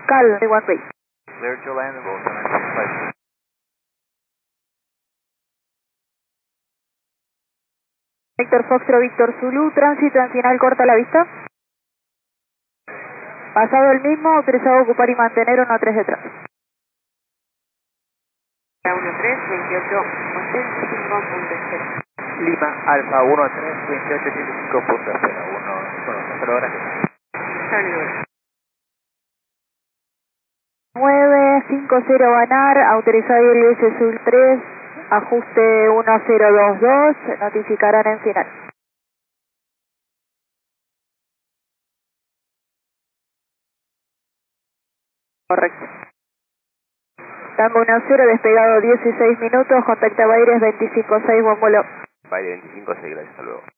Cal, one way. Clear to land, Volta 965. Víctor Foxtrot, Víctor Zulu, tránsito en final, corta la vista. Pasado el mismo, autorizado a ocupar y mantener 1-3 detrás. 1-3, 28, 85.0. Lima, Alfa 13, 2885.0. 1, gracias. 950 Banar, autorizado ILS Sul 3, ajuste 1022, notificarán en final. Correcto. Tango 10, despegado 16 minutos, contacta Baires 25-6, buen vuelo. Baile 25, 6, gracias, hasta luego.